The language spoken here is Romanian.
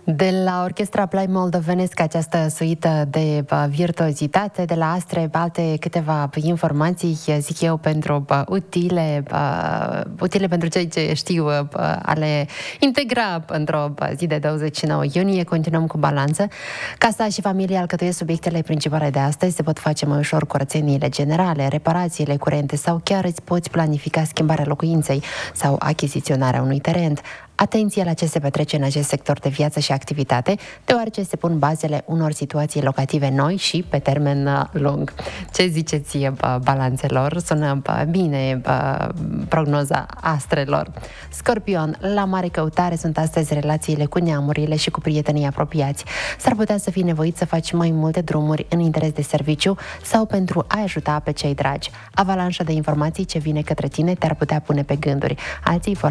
De la Orchestra Play Moldovenesc, această suită de virtuozitate, de la Astre, alte câteva informații, zic eu, pentru utile pentru cei ce știu a le integra într-o zi de 29 iunie. Continuăm cu balanță. Casa și familia alcătuiesc subiectele principale de astăzi. Se pot face mai ușor curățeniile generale, reparațiile curente sau chiar îți poți planifica schimbarea locuinței sau achiziționarea unui teren. Atenție la ce se petrece în acest sector de viață și activitate, deoarece se pun bazele unor situații locative noi și pe termen lung. Ce ziceți balanțelor? Sună bine prognoza astrelor. Scorpion, la mare căutare sunt astăzi relațiile cu neamurile și cu prietenii apropiați. S-ar putea să fii nevoit să faci mai multe drumuri în interes de serviciu sau pentru a ajuta pe cei dragi. Avalanșa de informații ce vine către tine te-ar putea pune pe gânduri. Alții vor